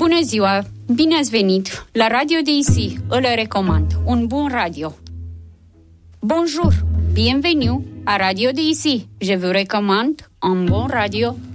Bună ziua! Bine ați venit la Radio DIC. Îl recomand. Un bun radio. Bonjour! Bienvenue à Radio DIC. Je vous recommande un bon radio.